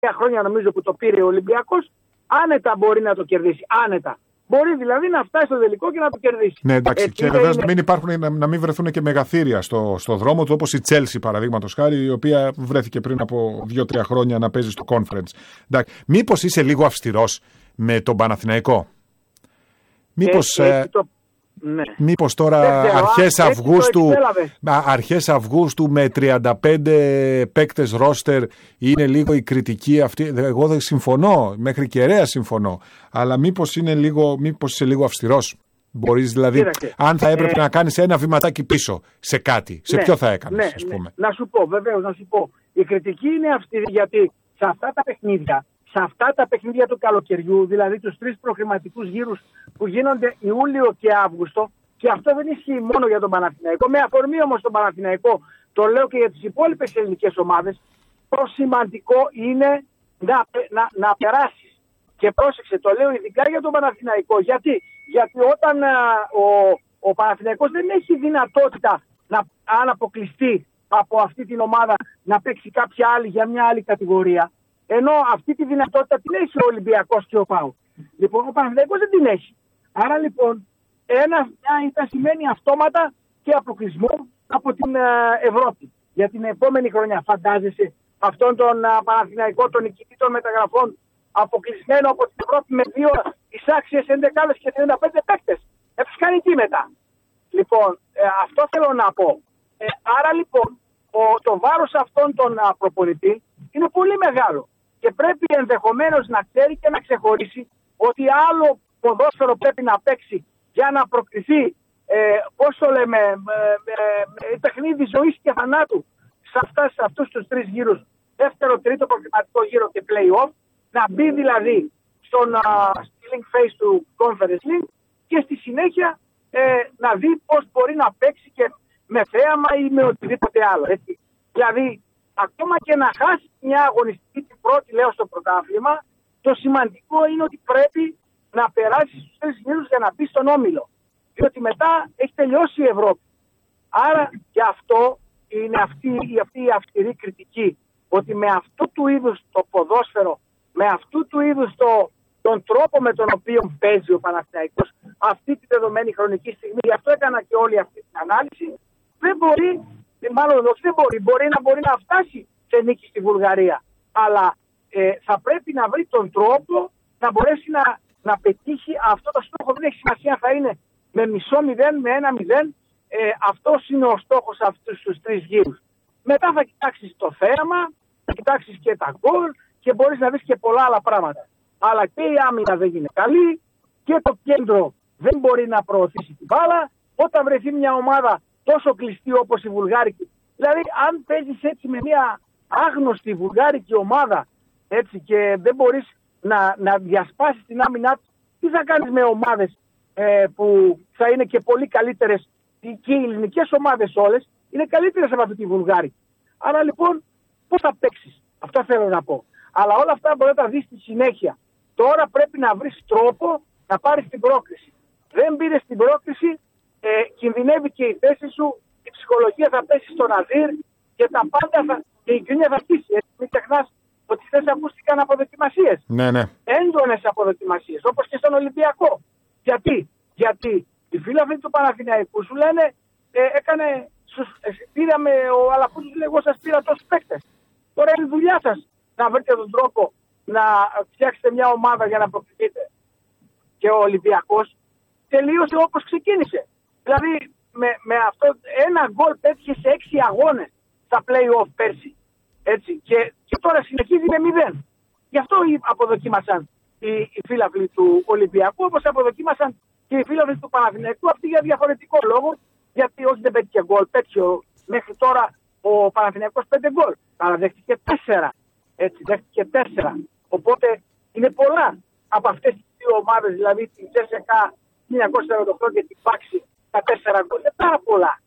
χρόνια νομίζω που το πήρε ο Ολυμπιακός, άνετα μπορεί να το κερδίσει. Άνετα. Μπορεί δηλαδή να φτάσει στο τελικό και να το κερδίσει. Ναι, εντάξει. Και βεβαίως να μην βρεθούν και μεγαθύρια στο δρόμο του, όπως η Chelsea παραδείγματος χάρη, η οποία βρέθηκε πριν από 2-3 χρόνια να παίζει στο Conference. Μήπως είσαι λίγο αυστηρός με τον Παναθηναϊκό? Ναι. Μήπως τώρα αρχές Αυγούστου με 35 παίκτες ρόστερ είναι λίγο η κριτική αυτή? Εγώ δεν συμφωνώ, μέχρι κεραία συμφωνώ, αλλά μήπως είσαι λίγο αυστηρός? Μπορείς δηλαδή, αν θα έπρεπε να κάνεις ένα βηματάκι πίσω σε κάτι, σε ποιο θα έκανες, ας πούμε? Να σου πω, βεβαίως, να σου πω. Η κριτική είναι αυστηρή γιατί σε αυτά τα παιχνίδια του καλοκαιριού, δηλαδή τους 3 προκριματικούς γύρους που γίνονται Ιούλιο και Αύγουστο, και αυτό δεν ισχύει μόνο για τον Παναθηναϊκό, με αφορμή όμως τον Παναθηναϊκό, το λέω και για τις υπόλοιπες ελληνικές ομάδες, το σημαντικό είναι να περάσεις. Και πρόσεξε, το λέω ειδικά για τον Παναθηναϊκό. Γιατί όταν ο Παναθηναϊκός δεν έχει δυνατότητα αν αποκλειστεί από αυτή την ομάδα να παίξει κάποια άλλη για μια άλλη κατηγορία, ενώ αυτή τη δυνατότητα την έχει ο Ολυμπιακός και ο ΠΑΟΚ. Λοιπόν, ο Παναθηναϊκός δεν την έχει. Άρα λοιπόν μια ήττα σημαίνει αυτόματα και αποκλεισμό από την Ευρώπη. Για την επόμενη χρονιά φαντάζεσαι αυτόν τον Παναθηναϊκό, τον νικητή των μεταγραφών, αποκλεισμένο από την Ευρώπη με 2 εισάξιες ενδεκάδες και 35 παίκτες? Τους κάνει τι μετά? Λοιπόν, αυτό θέλω να πω. Άρα λοιπόν το βάρος αυτόν τον προπονητή είναι πολύ μεγάλο. Και πρέπει ενδεχομένως να ξέρει και να ξεχωρίσει ότι άλλο ποδόσφαιρο πρέπει να παίξει για να προκριθεί, πώς το λέμε, παιχνίδι ζωής και θανάτου σε αυτούς τους 3 γύρους, δεύτερο, τρίτο προκριματικό γύρο και play-off, να μπει δηλαδή στον link phase του Conference League και στη συνέχεια να δει πώς μπορεί να παίξει και με θέαμα ή με οτιδήποτε άλλο. Έτσι. Δηλαδή, ακόμα και να χάσει μια αγωνιστική, την πρώτη λέω στο πρωτάθλημα, το σημαντικό είναι ότι πρέπει να περάσει στους 3 γύρους για να μπει στον όμιλο. Διότι μετά έχει τελειώσει η Ευρώπη. Άρα και αυτό είναι αυτή η αυστηρή κριτική. Ότι με αυτού του είδους το ποδόσφαιρο, με αυτού του είδους τον τρόπο με τον οποίο παίζει ο Παναθηναϊκός αυτή τη δεδομένη χρονική στιγμή, γι' αυτό έκανα και όλη αυτή την ανάλυση, δεν μπορεί, μπορεί να φτάσει σε νίκη στη Βουλγαρία. Αλλά θα πρέπει να βρει τον τρόπο να μπορέσει να πετύχει αυτό το στόχο. Δεν έχει σημασία αν θα είναι με 0,5, με 1-0. Αυτός είναι ο στόχος αυτούς τους 3 γύρους. Μετά θα κοιτάξεις το θέαμα, θα κοιτάξεις και τα γκολ και μπορείς να δεις και πολλά άλλα πράγματα. Αλλά και η άμυνα δεν είναι καλή και το κέντρο δεν μπορεί να προωθήσει την μπάλα. Όταν βρεθεί μια ομάδα τόσο κλειστή όπως η Βουλγάρικη, δηλαδή αν παίζεις έτσι με μια άγνωστη Βουλγάρικη ομάδα, έτσι, και δεν μπορείς να διασπάσεις την άμυνά του, τι θα κάνεις με ομάδες που θα είναι και πολύ καλύτερες? Και οι ελληνικές ομάδες όλες είναι καλύτερες από αυτή τη Βουλγάρικη. Άρα λοιπόν πώς θα παίξεις? Αυτό θέλω να πω. Αλλά όλα αυτά μπορεί να τα δεις στη συνέχεια. Τώρα πρέπει να βρεις τρόπο να πάρεις την πρόκριση. Δεν πήρες την πρόκριση, κινδυνεύει και η θέση σου, η ψυχολογία θα πέσει στον αδύρ και τα πάντα και η κρίνια θα χτίσει. Μην ξεχνάς ότι χθες ακούστηκαν αποδοκιμασίες. Ναι. Έντονες αποδοκιμασίες, όπως και στον Ολυμπιακό. Γιατί οι φίλοι του Παναθηναϊκού σου λένε, πήραμε ο Αλαφούζος, λέει, εγώ σας πήρα τόσους παίκτες. Τώρα είναι η δουλειά σας να βρείτε τον τρόπο να φτιάξετε μια ομάδα για να προκριθείτε. Και ο Ολυμπιακός τελείωσε όπως ξεκίνησε. Δηλαδή με αυτό ένα γκολ πέτυχε σε 6 αγώνες στα play-off πέρσι. Έτσι. Και τώρα συνεχίζει με 0. Γι' αυτό αποδοκίμασαν οι φίλαθλοι του Ολυμπιακού, όπως αποδοκίμασαν και οι φίλαθλοι του Παναθηναϊκού, αυτοί για διαφορετικό λόγο. Γιατί όχι δεν πέτυχε γκολ, πέτυχε μέχρι τώρα ο Παναθηναϊκός 5 γκολ. Αλλά δέχτηκε 4. Έτσι, δέχτηκε 4. Οπότε είναι πολλά από αυτές τις 2 ομάδες, δηλαδή την CSKA 1948 και την Πάξη, τα 4 γκολ. Είναι πάρα πολλά.